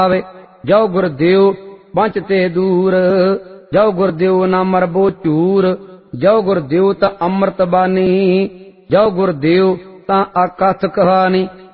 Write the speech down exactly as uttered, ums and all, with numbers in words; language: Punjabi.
ਆਵੇ। ਜੋ ਗੁਰਦੇਵ ਪੰਚ ਤੇ ਦੂਰ, ਜੋ ਗੁਰਦੇਵ ਨਾ ਮਰਬੋ ਝੂਰ। ਜੋ ਗੁਰਦੇਵ ਤਾਂ ਅੰਮ੍ਰਿਤ ਬਾਣੀ, ਜੋ ਗੁਰਦੇਵ ਤਾਂ ਆਕਥ ਕਹਾਣੀ।